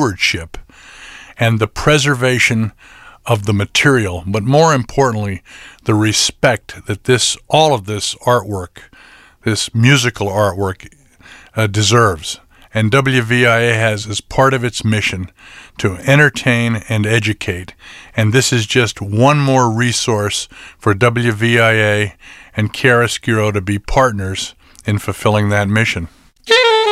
stewardship and the preservation of the material, but more importantly, the respect that all of this artwork, this musical artwork, deserves. And WVIA has as part of its mission to entertain and educate. And this is just one more resource for WVIA and Chiaroscuro to be partners in fulfilling that mission.